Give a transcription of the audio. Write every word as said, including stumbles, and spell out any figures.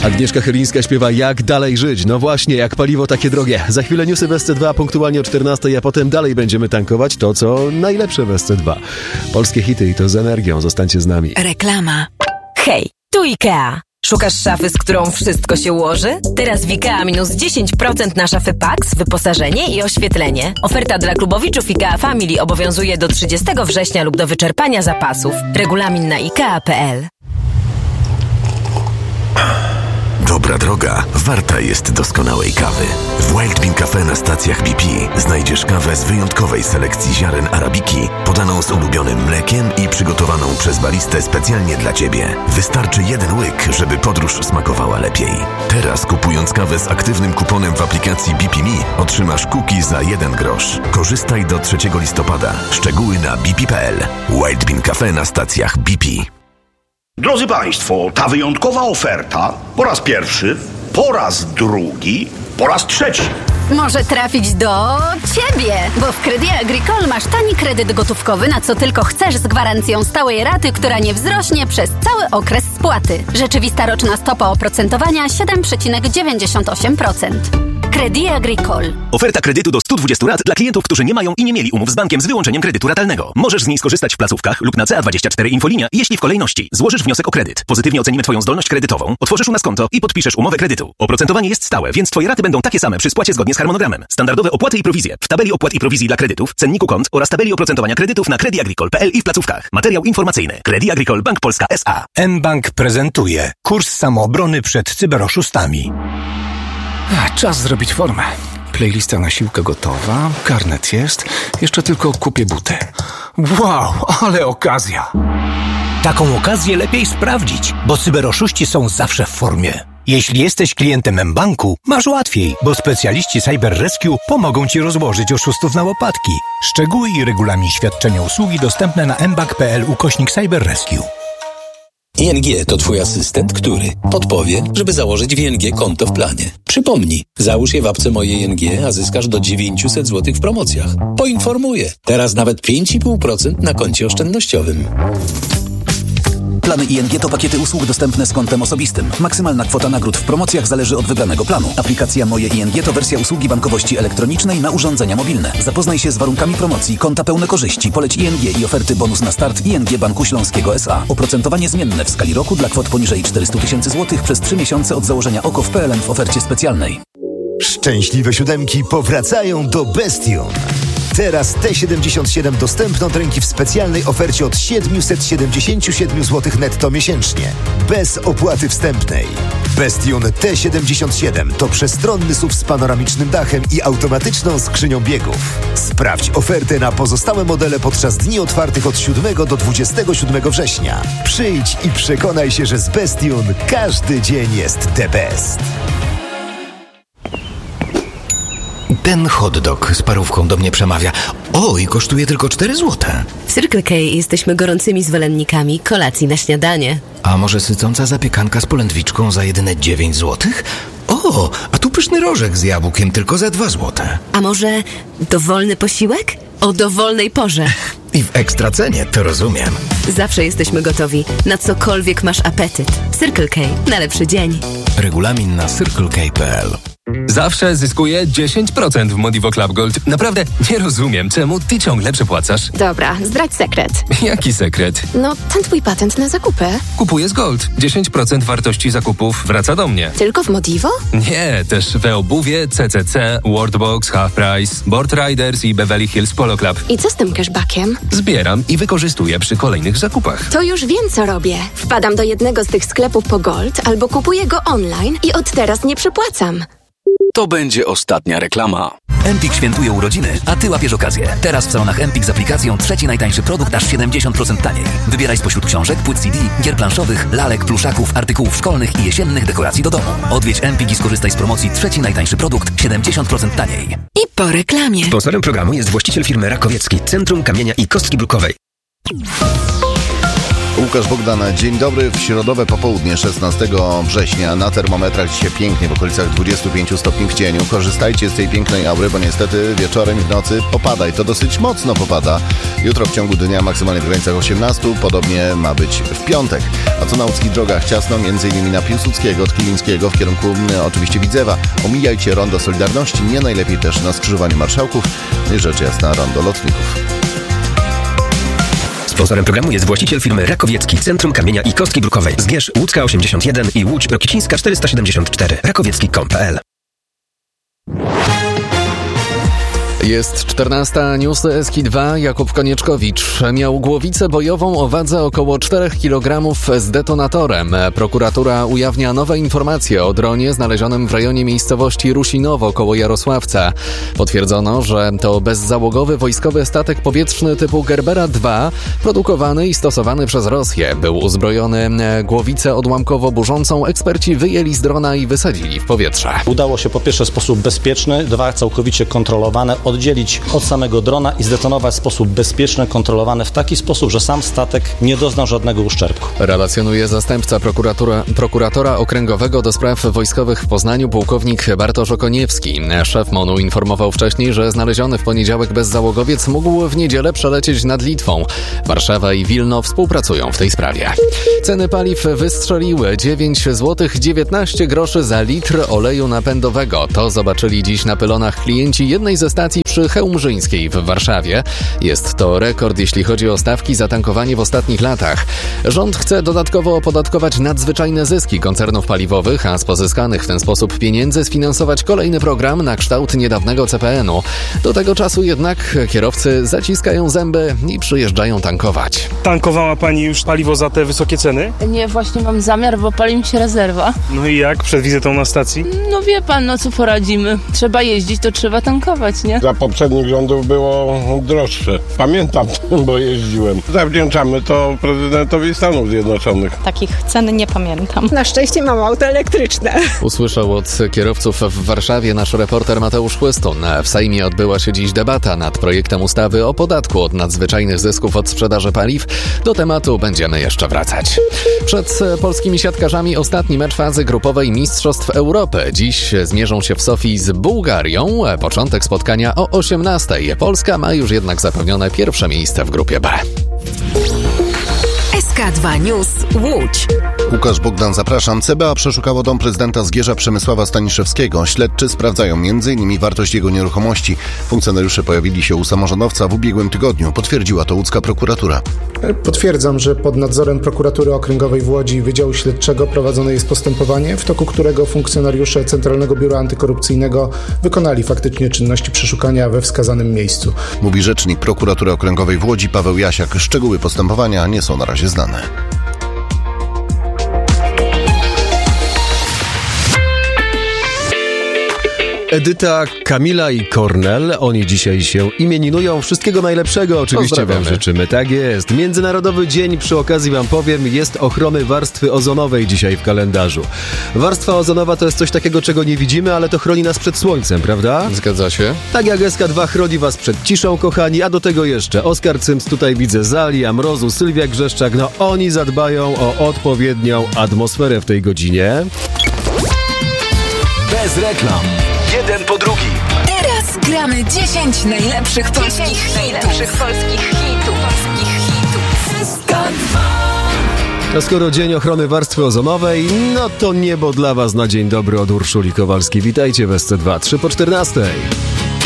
Agnieszka Chylińska śpiewa Jak dalej żyć. No właśnie, jak paliwo takie drogie. Za chwilę newsy w S C dwa punktualnie o czternastej, a potem dalej będziemy tankować to, co najlepsze w S C dwa. Polskie hity i to z energią. Zostańcie z nami. Reklama. Hej, tu IKEA. Szukasz szafy, z którą wszystko się ułoży? Teraz w IKEA minus dziesięć procent na szafy Pax, wyposażenie i oświetlenie. Oferta dla klubowiczów IKEA Family obowiązuje do trzydziestego września lub do wyczerpania zapasów. Regulamin na ikea kropka p l. Dobra droga warta jest doskonałej kawy. W Wild Bean Cafe na stacjach B P znajdziesz kawę z wyjątkowej selekcji ziaren arabiki, podaną z ulubionym mlekiem i przygotowaną przez baristę specjalnie dla Ciebie. Wystarczy jeden łyk, żeby podróż smakowała lepiej. Teraz kupując kawę z aktywnym kuponem w aplikacji B P Me otrzymasz cookie za jeden grosz. Korzystaj do trzeciego listopada. Szczegóły na b p kropka p l. Wild Bean Cafe na stacjach B P. Drodzy Państwo, ta wyjątkowa oferta po raz pierwszy, po raz drugi, po raz trzeci. Może trafić do Ciebie, bo w Crédit Agricole masz tani kredyt gotówkowy na co tylko chcesz z gwarancją stałej raty, która nie wzrośnie przez cały okres spłaty. Rzeczywista roczna stopa oprocentowania siedem przecinek dziewięćdziesiąt osiem procent. Crédit Agricole. Oferta kredytu do stu dwudziestu rat dla klientów, którzy nie mają i nie mieli umów z bankiem z wyłączeniem kredytu ratalnego. Możesz z niej skorzystać w placówkach lub na C A dwadzieścia cztery Infolinia, jeśli w kolejności złożysz wniosek o kredyt. Pozytywnie ocenimy Twoją zdolność kredytową, otworzysz u nas konto i podpiszesz umowę kredytu. Oprocentowanie jest stałe, więc Twoje raty będą takie same przy spłacie zgodnie z harmonogramem. Standardowe opłaty i prowizje w tabeli opłat i prowizji dla kredytów, cenniku kont oraz tabeli oprocentowania kredytów na credit agricole kropka p l i w placówkach. Materiał informacyjny. Crédit Agricole Bank Polska S A. mBank prezentuje kurs samoobrony przed cyberoszustami. A, czas zrobić formę. Playlista na siłkę gotowa, karnet jest, jeszcze tylko kupię buty. Wow, ale okazja! Taką okazję lepiej sprawdzić, bo cyberoszuści są zawsze w formie. Jeśli jesteś klientem mBanku, masz łatwiej, bo specjaliści Cyber Rescue pomogą Ci rozłożyć oszustów na łopatki. Szczegóły i regulamin świadczenia usługi dostępne na mbank kropka p l ukośnik Cyber Rescue. I N G to Twój asystent, który podpowie, żeby założyć w I N G konto w planie. Przypomnij, załóż je w apce Moje I N G, a zyskasz do dziewięćset złotych w promocjach. Poinformuję, teraz nawet pięć i pół procent na koncie oszczędnościowym. Plany I N G to pakiety usług dostępne z kontem osobistym. Maksymalna kwota nagród w promocjach zależy od wybranego planu. Aplikacja Moje I N G to wersja usługi bankowości elektronicznej na urządzenia mobilne. Zapoznaj się z warunkami promocji, konta pełne korzyści, poleć I N G i oferty bonus na start I N G Banku Śląskiego S A. Oprocentowanie zmienne w skali roku dla kwot poniżej czterysta tysięcy złotych przez trzy miesiące od założenia O K O w P L N w ofercie specjalnej. Szczęśliwe siódemki powracają do Bestion. Teraz T siedemdziesiąt siedem dostępne od ręki w specjalnej ofercie od siedemset siedemdziesiąt siedem złotych netto miesięcznie. Bez opłaty wstępnej. Bestion T siedemdziesiąt siedem to przestronny S U V z panoramicznym dachem i automatyczną skrzynią biegów. Sprawdź ofertę na pozostałe modele podczas dni otwartych od siódmego do dwudziestego siódmego września. Przyjdź i przekonaj się, że z Bestion każdy dzień jest the best. Ten hot dog z parówką do mnie przemawia. O, i kosztuje tylko cztery złote. W Circle K jesteśmy gorącymi zwolennikami kolacji na śniadanie. A może sycąca zapiekanka z polędwiczką za jedyne dziewięć złotych? O, a tu pyszny rożek z jabłkiem tylko za dwa złote. A może dowolny posiłek? O dowolnej porze. I w ekstra cenie, to rozumiem. Zawsze jesteśmy gotowi, na cokolwiek masz apetyt. Circle K, na lepszy dzień. Regulamin na circle k kropka p l. Zawsze zyskuję dziesięć procent w Modivo Club Gold. Naprawdę nie rozumiem, czemu ty ciągle przepłacasz. Dobra, zdradź sekret. Jaki sekret? No, ten twój patent na zakupy. Kupuję z Gold. dziesięć procent wartości zakupów wraca do mnie. Tylko w Modivo? Nie, też we obuwie, C C C, Worldbox, Half Price, Board Riders i Beverly Hills Polo Club. I co z tym cashbackiem? Zbieram i wykorzystuję przy kolejnych zakupach. To już wiem, co robię. Wpadam do jednego z tych sklepów po Gold albo kupuję go online i od teraz nie przepłacam. To będzie ostatnia reklama. Empik świętuje urodziny, a ty łapiesz okazję. Teraz w salonach Empik z aplikacją trzeci najtańszy produkt aż siedemdziesiąt procent taniej. Wybieraj spośród książek, płyt C D, gier planszowych, lalek, pluszaków, artykułów szkolnych i jesiennych dekoracji do domu. Odwiedź Empik i skorzystaj z promocji trzeci najtańszy produkt siedemdziesiąt procent taniej. I po reklamie. Sponsorem programu jest właściciel firmy Rakowiecki, Centrum Kamienia i Kostki Brukowej. Łukasz Bogdan, dzień dobry. W środowe popołudnie szesnastego września na termometrach dzisiaj pięknie w okolicach dwudziestu pięciu stopni w cieniu. Korzystajcie z tej pięknej aury, bo niestety wieczorem i w nocy popada i to dosyć mocno popada. Jutro w ciągu dnia maksymalnie w granicach osiemnastu, podobnie ma być w piątek. A co na łódzkich drogach? Ciasno m.in. na Piłsudskiego od Kilińskiego w kierunku no, oczywiście Widzewa. Omijajcie rondo Solidarności, nie najlepiej też na skrzyżowaniu Marszałków i rzecz jasna rondo Lotników. Sponsorem programu jest właściciel firmy Rakowiecki, Centrum Kamienia i Kostki Brukowej. Zgierz Łódzka osiemdziesiąt jeden i Łódź Rokicińska czterysta siedemdziesiąt cztery. rakowiecki kropka com kropka p l. Jest czternasta, newsy S K dwa. Jakub Konieczkowicz miał głowicę bojową o wadze około czterech kilogramów z detonatorem. Prokuratura ujawnia nowe informacje o dronie znalezionym w rejonie miejscowości Rusinowo koło Jarosławca. Potwierdzono, że to bezzałogowy wojskowy statek powietrzny typu Gerbera dwa, produkowany i stosowany przez Rosję. Był uzbrojony głowicę odłamkowo burzącą. Eksperci wyjęli z drona i wysadzili w powietrze. Udało się po pierwsze w sposób bezpieczny, dwa całkowicie kontrolowane, oddzielić od samego drona i zdetonować w sposób bezpieczny, kontrolowany w taki sposób, że sam statek nie doznał żadnego uszczerbku. Relacjonuje zastępca prokuratora, prokuratora okręgowego do spraw wojskowych w Poznaniu, pułkownik Bartosz Okoniewski. Szef MON-u informował wcześniej, że znaleziony w poniedziałek bezzałogowiec mógł w niedzielę przelecieć nad Litwą. Warszawa i Wilno współpracują w tej sprawie. Ceny paliw wystrzeliły. dziewięć złotych dziewiętnaście groszy za litr oleju napędowego. To zobaczyli dziś na pylonach klienci jednej ze stacji przy Chełmżyńskiej w Warszawie. Jest to rekord, jeśli chodzi o stawki za tankowanie w ostatnich latach. Rząd chce dodatkowo opodatkować nadzwyczajne zyski koncernów paliwowych, a z pozyskanych w ten sposób pieniędzy sfinansować kolejny program na kształt niedawnego C P N u. Do tego czasu jednak kierowcy zaciskają zęby i przyjeżdżają tankować. Tankowała pani już paliwo za te wysokie ceny? Nie, właśnie mam zamiar, bo pali mi się rezerwa. No i jak przed wizytą na stacji? No wie pan, no co poradzimy. Trzeba jeździć, to trzeba tankować, nie? Za poprzednich rządów było droższe. Pamiętam, bo jeździłem. Zawdzięczamy to prezydentowi Stanów Zjednoczonych. Takich cen nie pamiętam. Na szczęście mam auto elektryczne. Usłyszał od kierowców w Warszawie nasz reporter Mateusz Chłystun. W Sejmie odbyła się dziś debata nad projektem ustawy o podatku od nadzwyczajnych zysków od sprzedaży paliw. Do tematu będziemy jeszcze wracać. Przed polskimi siatkarzami ostatni mecz fazy grupowej Mistrzostw Europy. Dziś zmierzą się w Sofii z Bułgarią. Początek spotkania o osiemnastej. Polska ma już jednak zapewnione pierwsze miejsce w grupie B. S K dwa News Łódź. Łukasz Bogdan, zapraszam. C B A przeszukało dom prezydenta Zgierza Przemysława Staniszewskiego. Śledczy sprawdzają między innymi wartość jego nieruchomości. Funkcjonariusze pojawili się u samorządowca w ubiegłym tygodniu. Potwierdziła to łódzka prokuratura. Potwierdzam, że pod nadzorem prokuratury okręgowej w Łodzi Wydziału Śledczego prowadzone jest postępowanie, w toku którego funkcjonariusze Centralnego Biura Antykorupcyjnego wykonali faktycznie czynności przeszukania we wskazanym miejscu. Mówi rzecznik prokuratury okręgowej w Łodzi Paweł Jasiak. Szczegóły postępowania nie są na razie znane. Edyta, Kamila i Kornel, oni dzisiaj się imieninują. Wszystkiego najlepszego oczywiście wam życzymy. Tak jest. Międzynarodowy Dzień, przy okazji wam powiem, jest ochrony warstwy ozonowej dzisiaj w kalendarzu. Warstwa ozonowa to jest coś takiego, czego nie widzimy, ale to chroni nas przed słońcem, prawda? Zgadza się. Tak jak S K dwa chroni was przed ciszą, kochani, a do tego jeszcze Oskar Cyms, tutaj widzę Zali, Amrozu, Sylwia Grzeszczak, no oni zadbają o odpowiednią atmosferę w tej godzinie. Bez reklam. Jeden po drugim. Teraz gramy dziesięć najlepszych polskich hitów. najlepszych polskich hitów. Polskich hitów. S K dwa. A skoro Dzień Ochrony Warstwy Ozonowej, no to niebo dla was na dzień dobry od Urszuli Kowalskiej. Witajcie w S C dwa, trzy po czternastej.